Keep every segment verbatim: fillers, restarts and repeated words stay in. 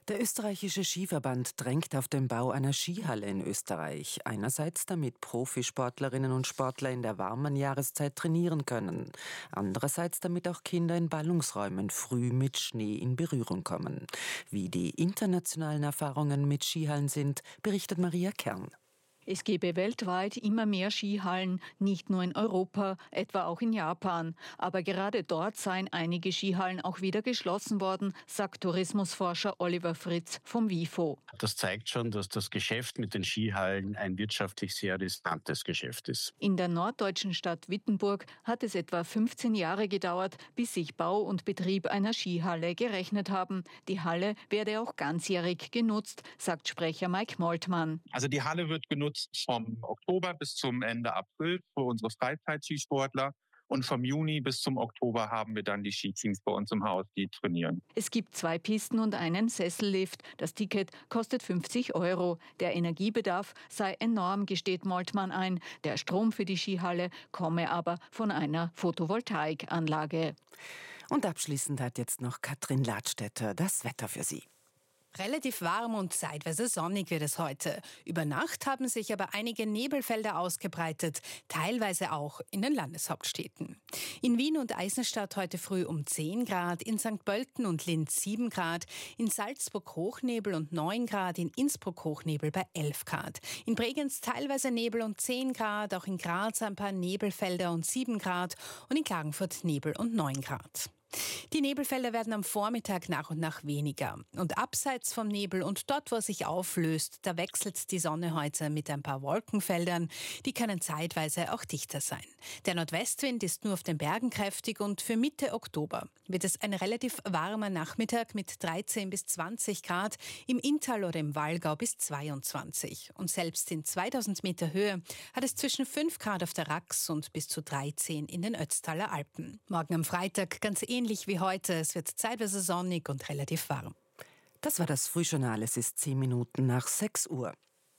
Der österreichische Skiverband drängt auf den Bau einer Skihalle in Österreich. Einerseits, damit Profisportlerinnen und Sportler in der warmen Jahreszeit trainieren können. Andererseits, damit auch Kinder in Ballungsräumen früh mit Schnee in Berührung kommen. Wie die internationalen Erfahrungen mit Skihallen sind, berichtet Maria Kern. Es gebe weltweit immer mehr Skihallen, nicht nur in Europa, etwa auch in Japan. Aber gerade dort seien einige Skihallen auch wieder geschlossen worden, sagt Tourismusforscher Oliver Fritz vom WIFO. Das zeigt schon, dass das Geschäft mit den Skihallen ein wirtschaftlich sehr riskantes Geschäft ist. In der norddeutschen Stadt Wittenburg hat es etwa fünfzehn Jahre gedauert, bis sich Bau und Betrieb einer Skihalle gerechnet haben. Die Halle werde auch ganzjährig genutzt, sagt Sprecher Mike Moltmann. Also die Halle wird genutzt vom Oktober bis zum Ende April für unsere Freizeitskisportler. Und vom Juni bis zum Oktober haben wir dann die Skiteams bei uns im Haus, die trainieren. Es gibt zwei Pisten und einen Sessellift. Das Ticket kostet fünfzig Euro. Der Energiebedarf sei enorm, gesteht Moltmann ein. Der Strom für die Skihalle komme aber von einer Photovoltaikanlage. Und abschließend hat jetzt noch Katrin Ladstätter das Wetter für Sie. Relativ warm und zeitweise sonnig wird es heute. Über Nacht haben sich aber einige Nebelfelder ausgebreitet, teilweise auch in den Landeshauptstädten. In Wien und Eisenstadt heute früh um zehn Grad, in Sankt Pölten und Linz sieben Grad, in Salzburg Hochnebel und neun Grad, in Innsbruck Hochnebel bei elf Grad. In Bregenz teilweise Nebel und zehn Grad, auch in Graz ein paar Nebelfelder und sieben Grad und in Klagenfurt Nebel und neun Grad. Die Nebelfelder werden am Vormittag nach und nach weniger. Und abseits vom Nebel und dort, wo er sich auflöst, da wechselt die Sonne heute mit ein paar Wolkenfeldern. Die können zeitweise auch dichter sein. Der Nordwestwind ist nur auf den Bergen kräftig und für Mitte Oktober wird es ein relativ warmer Nachmittag mit dreizehn bis zwanzig Grad, im Inntal oder im Wallgau bis zweiundzwanzig. Und selbst in zweitausend Meter Höhe hat es zwischen fünf Grad auf der Rax und bis zu dreizehn in den Ötztaler Alpen. Morgen am Freitag ganz ähnlich Ähnlich wie heute. Es wird zeitweise sonnig und relativ warm. Das war das Frühjournal. Es ist zehn Minuten nach sechs Uhr.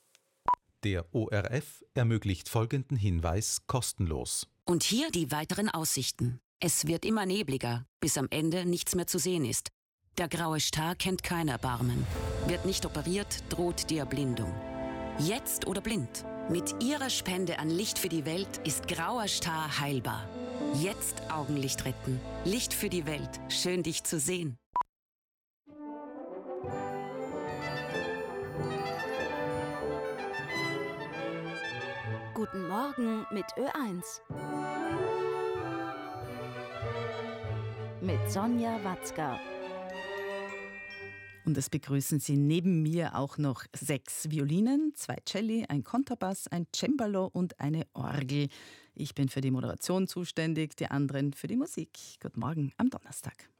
Der O R F ermöglicht folgenden Hinweis kostenlos. Und hier die weiteren Aussichten. Es wird immer nebliger, bis am Ende nichts mehr zu sehen ist. Der graue Star kennt kein Erbarmen. Wird nicht operiert, droht die Erblindung. Jetzt oder blind. Mit Ihrer Spende an Licht für die Welt ist grauer Star heilbar. Jetzt Augenlicht retten. Licht für die Welt. Schön, dich zu sehen. Guten Morgen mit Ö eins. Mit Sonja Watzka. Und es begrüßen Sie neben mir auch noch sechs Violinen, zwei Celli, ein Kontrabass, ein Cembalo und eine Orgel. Ich bin für die Moderation zuständig, die anderen für die Musik. Guten Morgen am Donnerstag.